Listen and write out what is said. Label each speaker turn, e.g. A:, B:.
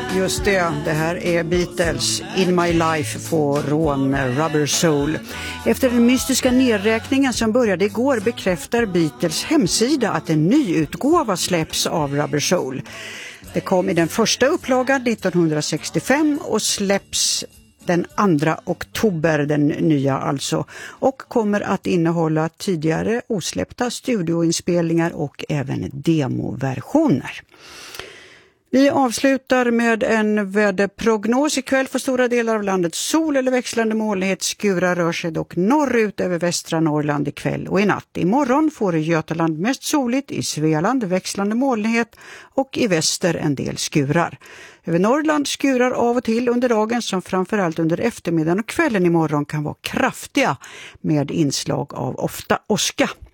A: Just det här är Beatles, In My Life från Rubber Soul. Efter den mystiska nedräkningen som började igår bekräftar Beatles hemsida att en ny utgåva släpps av Rubber Soul. Det kom i den första upplagan 1965 och släpps den 2 oktober, den nya alltså, och kommer att innehålla tidigare osläppta studioinspelningar och även demoversioner. Vi avslutar med en väderprognos. Ikväll för stora delar av landet sol eller växlande molnighet. Skurar rör sig dock norrut över västra Norrland ikväll och i natt. Imorgon får det Götaland mest soligt, i Svealand växlande molnighet och i väster en del skurar. Över Norrland skurar av och till under dagen som framförallt under eftermiddagen och kvällen imorgon kan vara kraftiga med inslag av ofta åska.